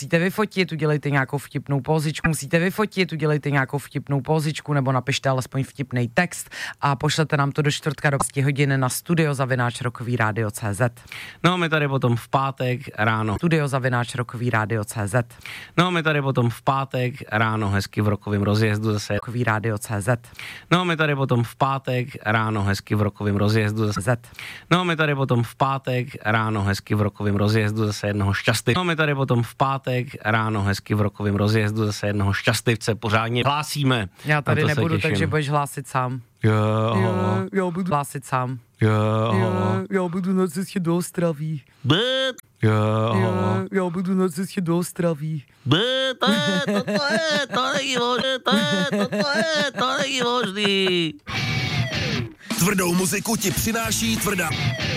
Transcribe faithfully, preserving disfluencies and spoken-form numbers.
musíte vyfotit, udělejte nějakou vtipnou pózičku, musíte vyfotit, udělejte nějakou vtipnou pózičku nebo napište alespoň vtipný text a pošlete nám to do čtvrtka do pěti hodin na studio zavináč rokový rádio tečka cé zet. No my tady potom v pátek ráno. Studio zavináč rokový rádio tečka cé zet. No my tady potom v pátek ráno hezky v rokovém rozjezdu zase. Rokový rádio tečka cé zet. No my tady potom v pátek ráno hezky v rokovém rozjezdu zase. Z. No my tady potom v pátek ráno hezky v rokovém rozjezdu zase jednoho šťasty. No my tady potom v pátek ráno hezky v rokovém rozjezdu zase jednoho šťastivce pořádně hlásíme. Já tady nebudu, takže budeš hlásit sám. Jo, Já, já budu hlásit sám. jo, Já, já budu na cestě do Ostravy. B, jo, Já, já budu na cestě do Ostravy. B, to je, to, to je, to není možné, to je, to, to je, to není možný. Tvrdou muziku ti přináší tvrdá